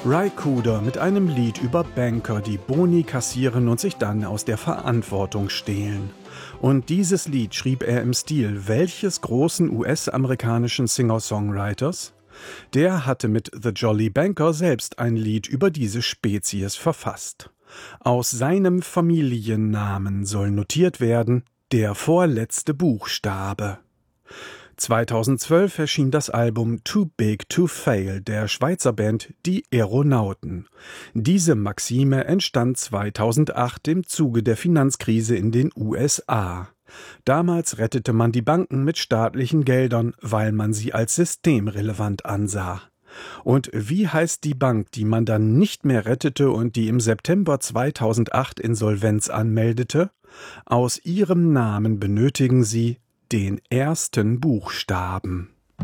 Ry Cooder mit einem Lied über Banker, die Boni kassieren und sich dann aus der Verantwortung stehlen. Und dieses Lied schrieb er im Stil welches großen US-amerikanischen Singer-Songwriters? Der hatte mit The Jolly Banker selbst ein Lied über diese Spezies verfasst. Aus seinem Familiennamen soll notiert werden der vorletzte Buchstabe. 2012 erschien das Album Too Big to Fail der Schweizer Band Die Aeronauten. Diese Maxime entstand 2008 im Zuge der Finanzkrise in den USA. Damals rettete man die Banken mit staatlichen Geldern, weil man sie als systemrelevant ansah. Und wie heißt die Bank, die man dann nicht mehr rettete und die im September 2008 Insolvenz anmeldete? Aus ihrem Namen benötigen sie den ersten Buchstaben.